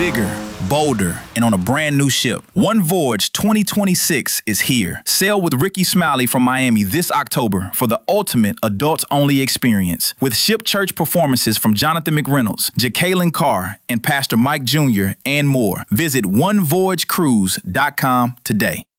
bigger, bolder, and on a brand new ship. One Voyage 2026 is here. Sail with Ricky Smiley from Miami this October for the ultimate adults-only experience. With ship church performances from Jonathan McReynolds, Jacqueline Carr, and Pastor Mike Jr., and more. Visit onevoyagecruise.com today.